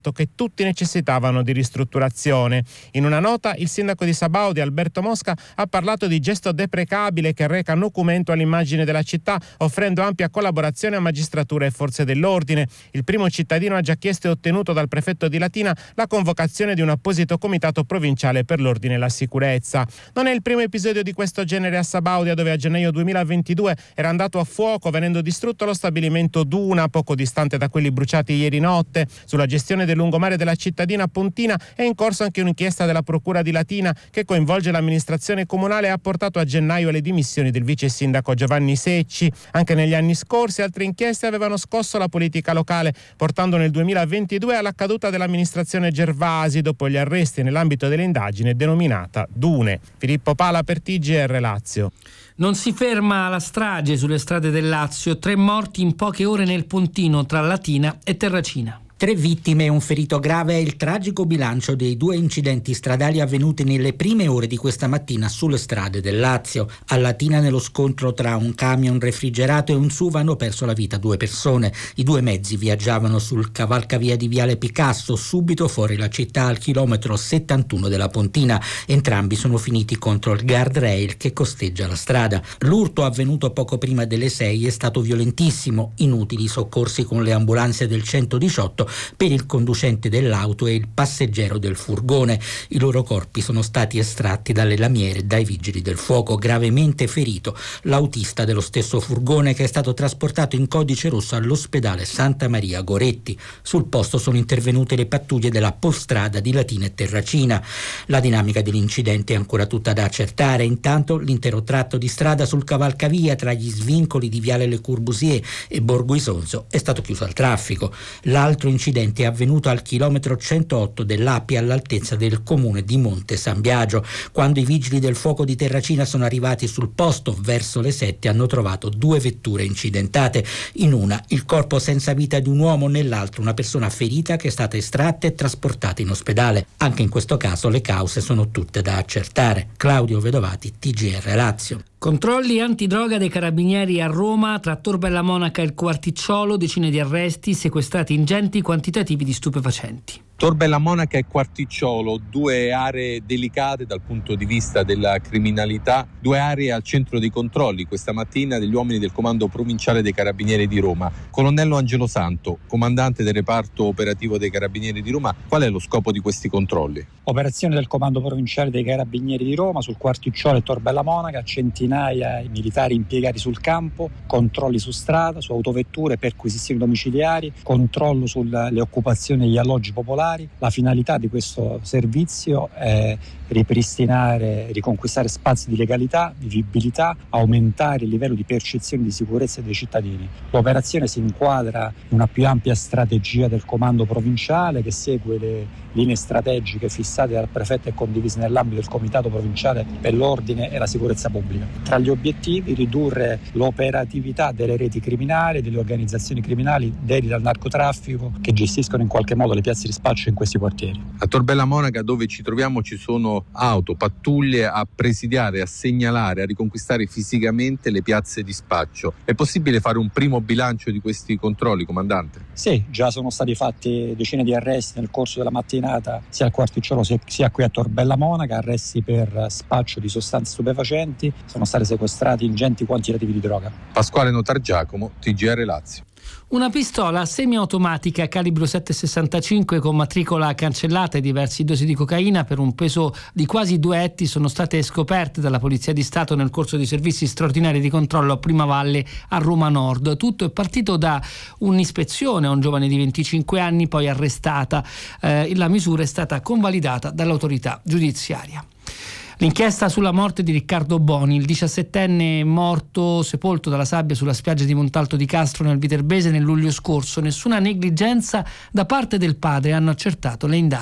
che tutti necessitavano di ristrutturazione. In una nota, il sindaco di Sabaudi, Alberto Mosca, ha parlato di gesto deprecabile che reca nocumento all'immagine della città, offrendo ampia collaborazione a magistratura e forze dell'ordine. Il primo cittadino ha già chiesto e ottenuto dal prefetto di Latina la convocazione di un apposito comitato provinciale per l'ordine e la sicurezza. Non è il primo episodio di questo genere a Sabaudia, dove a gennaio 2022 era andato a fuoco venendo distrutto lo stabilimento Duna, poco distante da quelli bruciati ieri notte. Sulla gestione del lungomare della cittadina pontina è in corso anche un'inchiesta della Procura di Latina che coinvolge l'amministrazione comunale e ha portato a gennaio alle dimissioni del vice sindaco Giovanni Secci. Anche negli anni scorsi altre inchieste avevano scosso la politica locale, portando nel 2022 alla caduta dell'amministrazione Gervasi dopo gli arresti nell'ambito dell'indagine denominata Dune. Filippo Pala per TGR Lazio. Non si ferma la strage sulle strade del Lazio, 3 morti in poche ore nel Pontino tra Latina e Terracina. 3 vittime e un ferito grave è il tragico bilancio dei 2 incidenti stradali avvenuti nelle prime ore di questa mattina sulle strade del Lazio. A Latina, nello scontro tra un camion refrigerato e un SUV, hanno perso la vita 2 persone. I 2 mezzi viaggiavano sul cavalcavia di Viale Picasso, subito fuori la città al chilometro 71 della Pontina. Entrambi sono finiti contro il guardrail che costeggia la strada. L'urto, avvenuto poco prima delle 6, è stato violentissimo. Inutili soccorsi con le ambulanze del 118 per il conducente dell'auto e il passeggero del furgone. I loro corpi sono stati estratti dalle lamiere dai vigili del fuoco. Gravemente ferito l'autista dello stesso furgone, che è stato trasportato in codice rosso all'ospedale Santa Maria Goretti. Sul posto sono intervenute le pattuglie della Polstrada di Latina e Terracina. La dinamica dell'incidente è ancora tutta da accertare. Intanto l'intero tratto di strada sul cavalcavia tra gli svincoli di Viale Le Corbusier e Borgo Isonzo è stato chiuso al traffico. L'altro incidente è avvenuto al chilometro 108 dell'Appia, all'altezza del comune di Monte San Biagio. Quando i vigili del fuoco di Terracina sono arrivati sul posto verso le 7, hanno trovato 2 vetture incidentate. In una il corpo senza vita di un uomo, nell'altra una persona ferita che è stata estratta e trasportata in ospedale. Anche in questo caso le cause sono tutte da accertare. Claudio Vedovati, TGR Lazio. Controlli antidroga dei carabinieri a Roma, tra Tor Bella Monaca e il Quarticciolo, decine di arresti, sequestrati ingenti quantitativi di stupefacenti. Tor Bella Monaca e Quarticciolo, 2 aree delicate dal punto di vista della criminalità, 2 aree al centro dei controlli questa mattina degli uomini del Comando Provinciale dei Carabinieri di Roma. Colonnello Angelo Santo, comandante del reparto operativo dei Carabinieri di Roma, qual è lo scopo di questi controlli? Operazione del Comando Provinciale dei Carabinieri di Roma sul Quarticciolo e Tor Bella Monaca, centinaia di militari impiegati sul campo, controlli su strada, su autovetture, perquisizioni domiciliari, controllo sulle occupazioni degli alloggi popolari. La finalità di questo servizio è ripristinare, riconquistare spazi di legalità, vivibilità, aumentare il livello di percezione di sicurezza dei cittadini. L'operazione si inquadra in una più ampia strategia del comando provinciale che segue le linee strategiche fissate dal prefetto e condivise nell'ambito del Comitato Provinciale per l'Ordine e la Sicurezza Pubblica. Tra gli obiettivi, ridurre l'operatività delle reti criminali, delle organizzazioni criminali dedite al narcotraffico che gestiscono in qualche modo le piazze di spaccio in questi quartieri. A Tor Bella Monaca, dove ci troviamo, ci sono auto, pattuglie a presidiare, a segnalare, a riconquistare fisicamente le piazze di spaccio. È possibile fare un primo bilancio di questi controlli, comandante? Sì, già sono stati fatti decine di arresti nel corso della mattinata sia al Quarticciolo sia qui a Tor Bella Monaca, arresti per spaccio di sostanze stupefacenti, sono stati sequestrati ingenti quantitativi di droga. Pasquale Notargiacomo, TGR Lazio. Una pistola semiautomatica calibro 7,65 con matricola cancellata e diverse dosi di cocaina per un peso di quasi 2 etti sono state scoperte dalla Polizia di Stato nel corso di servizi straordinari di controllo a Primavalle a Roma Nord. Tutto è partito da un'ispezione a un giovane di 25 anni, poi arrestata. La misura è stata convalidata dall'autorità giudiziaria. L'inchiesta sulla morte di Riccardo Boni, il 17enne morto sepolto dalla sabbia sulla spiaggia di Montalto di Castro nel Viterbese nel luglio scorso. Nessuna negligenza da parte del padre, hanno accertato le indagini.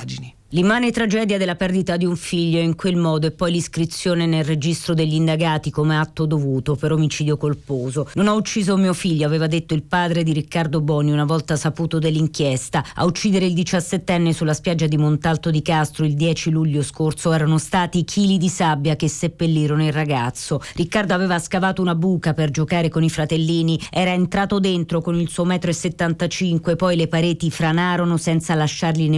L'immane tragedia della perdita di un figlio in quel modo e poi l'iscrizione nel registro degli indagati come atto dovuto per omicidio colposo. Non ho ucciso mio figlio, aveva detto il padre di Riccardo Boni una volta saputo dell'inchiesta. A uccidere il 17enne sulla spiaggia di Montalto di Castro il 10 luglio scorso erano stati chili di sabbia che seppellirono il ragazzo. Riccardo aveva scavato una buca per giocare con i fratellini, era entrato dentro con il suo 1,75 m, poi le pareti franarono senza lasciargli nemmeno